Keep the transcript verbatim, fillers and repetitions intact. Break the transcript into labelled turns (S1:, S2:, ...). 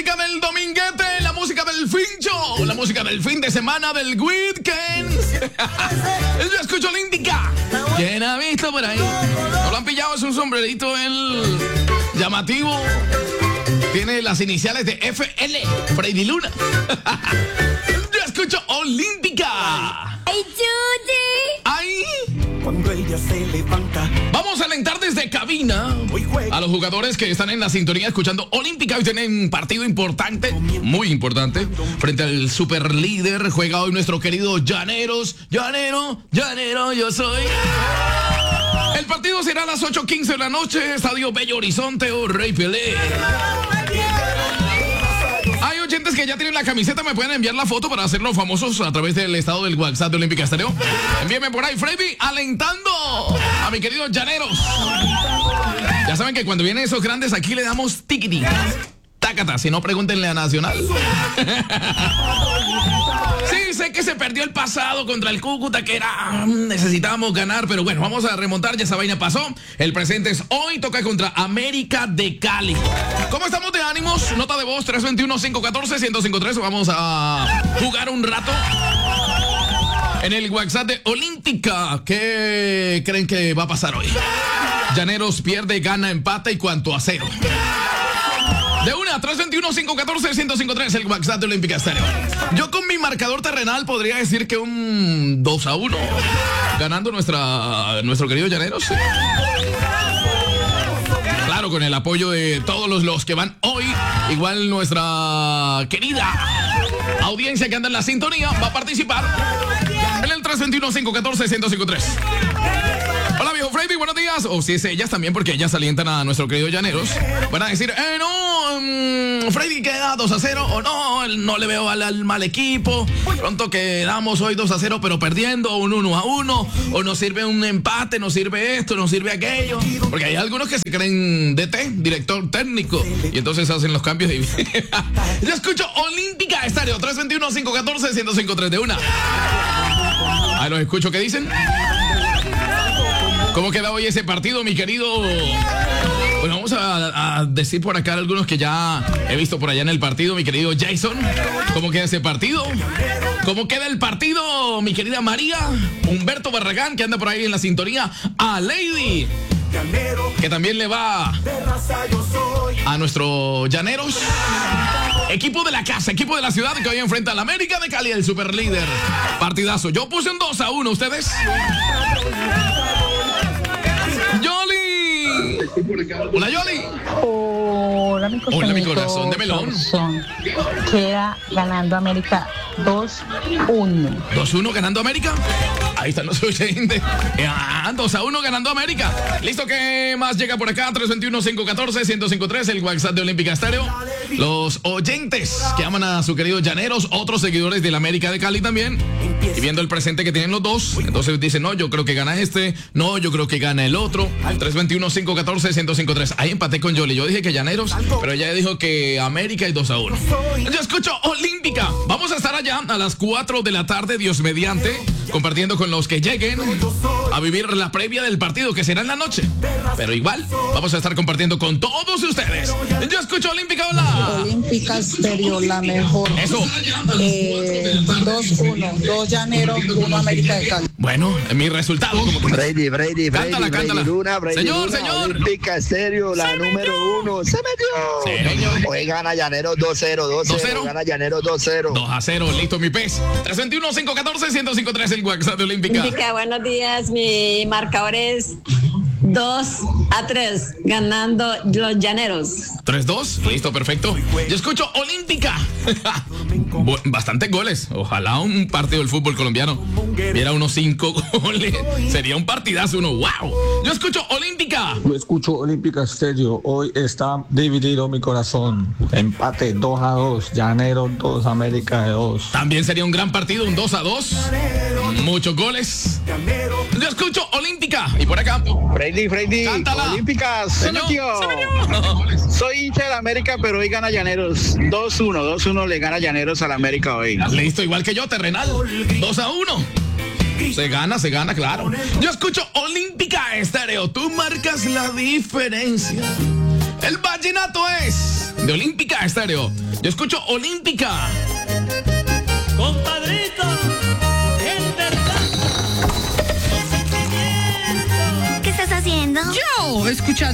S1: música del dominguete, la música del fincho, la música del fin de semana del weekend. Yo escucho Olímpica. ¿Quién ha visto por ahí? ¿No lo han pillado? Es un sombrerito el llamativo. Tiene las iniciales de F L, Freddy Luna. Yo escucho Olímpica.
S2: ¡Ay, Judy!
S1: ¡Ay!
S3: Cuando ella se levanta.
S1: Vamos a alentar desde cabina a los jugadores que están en la sintonía escuchando Olímpica. Hoy tienen un partido importante, muy importante, frente al super líder. Juega hoy nuestro querido Llaneros. Llanero, Llanero, yo soy. El partido será a las ocho quince de la noche, Estadio Bello Horizonte o Rey Pelé. Hay oyentes que ya tienen la camiseta, me pueden enviar la foto para hacerlos famosos a través del estado del WhatsApp de Olímpica Estéreo. Envíenme por ahí, Freddy, alentando a mi querido Llaneros. Ya saben que cuando vienen esos grandes aquí le damos tiquiti, tácata, si no pregúntenle a Nacional. Sí, sé que se perdió el pasado contra el Cúcuta, que era, necesitábamos ganar, pero bueno, vamos a remontar, ya esa vaina pasó. El presente es hoy, toca contra América de Cali. ¿Cómo estamos de ánimos? Nota de voz tres dos uno, cinco uno cuatro, uno cero cinco tres. Vamos a jugar un rato en el WhatsApp de Olímpica. ¿Qué creen que va a pasar hoy? Llaneros pierde, gana, empata y cuánto a cero. De una, tres dos uno, cinco uno cuatro, uno cero cinco tres, el WhatsApp de Olímpica Estéreo. Yo con mi marcador terrenal podría decir que un dos a uno, ganando nuestra, nuestro querido Llaneros. Claro, con el apoyo de todos los, los que van hoy. Igual nuestra querida audiencia que anda en la sintonía va a participar en el tres dos uno, cinco uno cuatro, uno cero cinco tres. Hola, viejo Freddy, buenos días. O si es ellas también, porque ellas alientan a nuestro querido Llaneros. Van a decir, eh, no, um, Freddy queda dos a cero. O no, no le veo al, al mal equipo. Pronto quedamos hoy dos a cero, pero perdiendo, un uno a uno. O nos sirve un empate, nos sirve esto, nos sirve aquello. Porque hay algunos que se creen D T, director técnico. Y entonces hacen los cambios. De... Yo escucho Olímpica Estéreo, tres dos uno, cinco uno cuatro, uno cero cinco tres de una. Ahí los escucho, ¿qué dicen? ¿Cómo queda hoy ese partido, mi querido? Bueno, vamos a, a decir por acá algunos que ya he visto por allá en el partido, mi querido Jason. ¿Cómo queda ese partido? ¿Cómo queda el partido, mi querida María? Humberto Barragán, que anda por ahí en la sintonía. A Lady, que también le va a nuestro Llaneros. Equipo de la casa, equipo de la ciudad que hoy enfrenta a la América de Cali, el super líder. Partidazo. Yo puse un dos a uno, ¿ustedes? ¡Yoli! Hola, Yoli.
S4: Hola, mi corazón.
S1: Hola, mi corazón de melón.
S4: Corazón. Queda ganando América dos uno.
S1: dos uno ganando América. Ahí están los oyentes. Ah, dos a uno ganando América. Listo, ¿qué más llega por acá? tres dos uno, cinco uno cuatro, uno cero cinco tres, el WhatsApp de Olímpica Estéreo. Los oyentes que aman a su querido Llaneros, otros seguidores de la América de Cali también. Y viendo el presente que tienen los dos, entonces dicen, no, yo creo que gana este, no, yo creo que gana el otro. tres dos uno, cinco uno cuatro, uno cero cinco tres. Ahí empaté con Yoli. Yo dije que Llaneros, pero ella dijo que América y dos a uno. Yo escucho Olímpica. Vamos a estar allá a las cuatro de la tarde, Dios mediante, compartiendo con los que lleguen a vivir la previa del partido, que será en la noche. Pero igual, vamos a estar compartiendo con todos ustedes. Yo escucho Olímpica, hola.
S5: Olímpica Estéreo, la mejor.
S1: Eso.
S5: Eh, dos uno, dos Llaneros, uno América de Cali.
S1: Bueno, mi resultado. Como que...
S6: Brady, Brady, Brady,
S1: cántala,
S6: Brady
S1: cántala.
S6: Luna, Brady
S1: Señor,
S6: Luna,
S1: señor.
S6: Olímpica Estéreo, la
S1: Se
S6: número
S1: metió.
S6: uno. ¡Se metió!
S1: Sí, señor.
S6: Hoy gana Llaneros dos cero, dos cero. Gana Llaneros dos cero.
S1: dos a cero, listo mi pez. tres dos uno, cinco uno cuatro, uno cero cinco tres, el WhatsApp de Olímpica.
S2: Olímpica, buenos días. Mi marcador es dos a tres, ganando los Llaneros.
S1: tres dos, listo, perfecto. Yo escucho Olímpica. Bu- Bastantes goles. Ojalá un partido del fútbol colombiano viera unos cinco goles. Sería un partidazo uno. ¡Wow! Yo escucho Olímpica.
S7: Yo escucho Olímpica Estéreo. Hoy está dividido mi corazón. Empate dos a dos. Llaneros dos, América de dos.
S1: También sería un gran partido, un dos a dos. Muchos goles. Yo escucho Olímpica. Y por acá.
S6: Brady, Brady,
S1: Cántala.
S6: Olímpica, se
S1: Señor,
S6: metió.
S1: se metió.
S6: Soy hincha de la América, pero hoy gana Llaneros. dos uno, dos uno le gana Llaneros a la América hoy.
S1: Listo, igual que yo, terrenal. dos a uno. Se gana, se gana, claro. Yo escucho Olímpica Estéreo. Tú marcas la diferencia. El vallenato es de Olímpica Estéreo. Yo escucho Olímpica.
S8: Compadrito, en verdad.
S9: ¿Qué estás haciendo?
S10: Yo, escuchando.